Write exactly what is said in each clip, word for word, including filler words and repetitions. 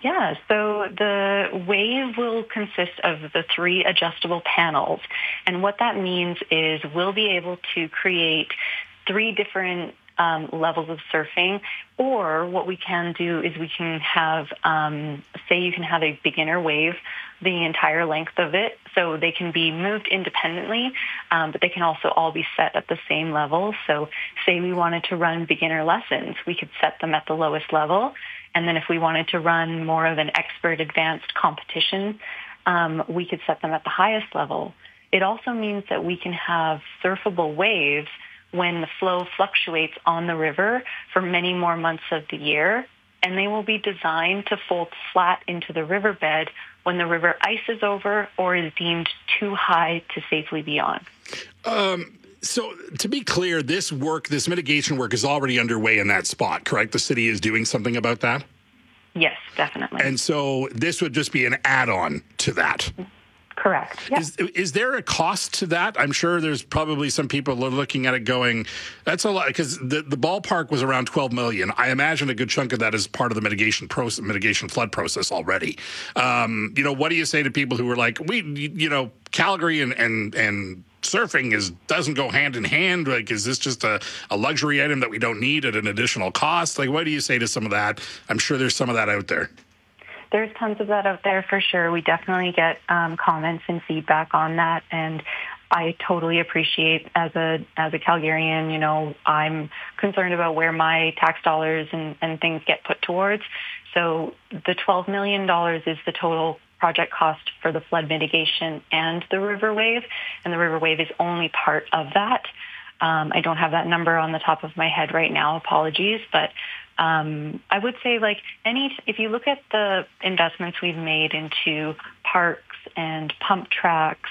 Yeah, so the wave will consist of the three adjustable panels. And what that means is we'll be able to create three different um, levels of surfing. Or what we can do is we can have, um, say you can have a beginner wave the entire length of it. So they can be moved independently, um, but they can also all be set at the same level. So say we wanted to run beginner lessons, we could set them at the lowest level. And then if we wanted to run more of an expert advanced competition, um, we could set them at the highest level. It also means that we can have surfable waves when the flow fluctuates on the river for many more months of the year. And they will be designed to fold flat into the riverbed when the river ices over or is deemed too high to safely be on. Um, so to be clear, this work, this mitigation work is already underway in that spot, correct? The city is doing something about that? Yes, definitely. And so this would just be an add-on to that? Correct. Yep. Is, is there a cost to that? I'm sure there's probably some people who are looking at it going, that's a lot, because the, the ballpark was around twelve million dollars. I imagine a good chunk of that is part of the mitigation process, mitigation flood process already. Um, you know, what do you say to people who are like, we, you know, Calgary and, and, and surfing is doesn't go hand in hand? Like, is this just a, a luxury item that we don't need at an additional cost? Like, what do you say to some of that? I'm sure there's some of that out there. There's tons of that out there for sure. We definitely get um, comments and feedback on that, and I totally appreciate as a as a Calgarian, you know, I'm concerned about where my tax dollars and, and things get put towards. So the twelve million dollars is the total project cost for the flood mitigation and the river wave, and the river wave is only part of that. Um, I don't have that number on the top of my head right now, apologies, but Um, I would say, like, any, if you look at the investments we've made into parks and pump tracks,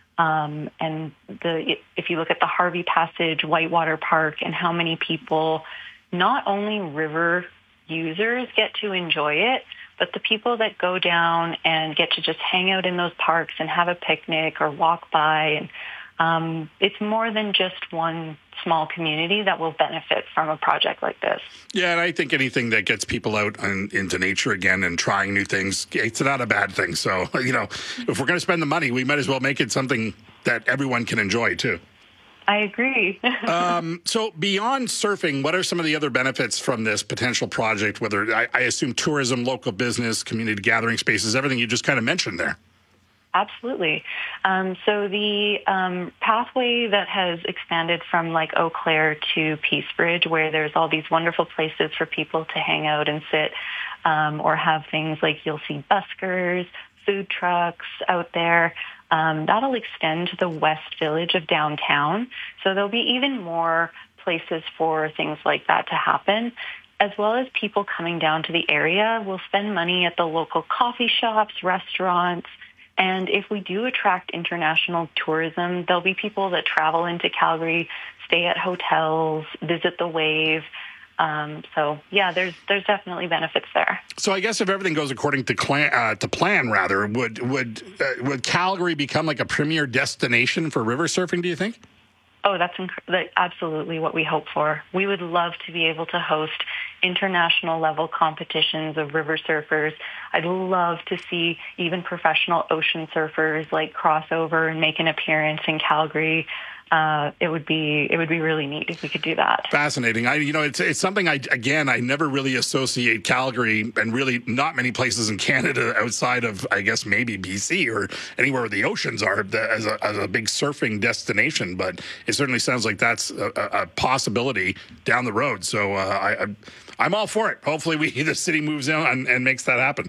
um, and the, if you look at the Harvey Passage Whitewater Park and how many people, not only river users, get to enjoy it, but the people that go down and get to just hang out in those parks and have a picnic or walk by, and um, it's more than just one small community that will benefit from a project like this. Yeah, and I think anything that gets people out on, into nature again and trying new things, it's not a bad thing. So, you know, if we're going to spend the money, we might as well make it something that everyone can enjoy too. I agree. um, so beyond surfing, what are some of the other benefits from this potential project? Whether I, I assume tourism, local business, community gathering spaces, everything you just kind of mentioned there. Absolutely. Um, so the um, pathway that has expanded from like Eau Claire to Peace Bridge, where there's all these wonderful places for people to hang out and sit, um, or have things like you'll see buskers, food trucks out there. Um, that'll extend to the West Village of downtown. So there'll be even more places for things like that to happen, as well as people coming down to the area will spend money at the local coffee shops, restaurants. And if we do attract international tourism, there'll be people that travel into Calgary, stay at hotels, visit the Wave. Um, so, yeah, there's there's definitely benefits there. So I guess if everything goes according to, clan, uh, to plan, rather, would would uh, would Calgary become like a premier destination for river surfing, do you think? Oh, that's inc- that, absolutely what we hope for. We would love to be able to host international level competitions of river surfers. I'd love to see even professional ocean surfers like cross over and make an appearance in Calgary. Uh, it would be it would be really neat if we could do that. Fascinating. I you know it's it's something I again I never really associate Calgary and really not many places in Canada outside of I guess maybe B C or anywhere where the oceans are as a, as a big surfing destination. But it certainly sounds like that's a, a possibility down the road. So uh, I, I I'm all for it. Hopefully we the city moves in and, and makes that happen.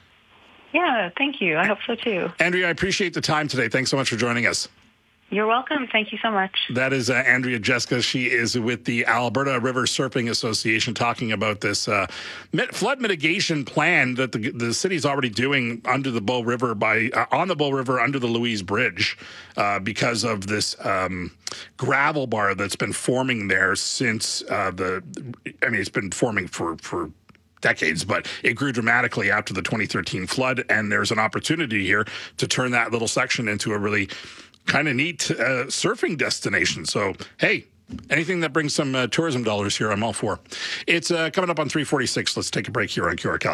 Yeah, thank you. I hope so too. Andrea, I appreciate the time today. Thanks so much for joining us. You're welcome. Thank you so much. That is uh, Andrea Jeska. She is with the Alberta River Surfing Association talking about this uh, flood mitigation plan that the, the city's already doing under the Bow River by uh, on the Bow River under the Louise Bridge uh, because of this um, gravel bar that's been forming there since uh, the, I mean, it's been forming for, for decades, but it grew dramatically after the twenty thirteen flood. And there's an opportunity here to turn that little section into a really kind of neat uh, surfing destination. So, hey, anything that brings some uh, tourism dollars here, I'm all for. It's uh, coming up on three forty-six. Let's take a break here on Q R Cal.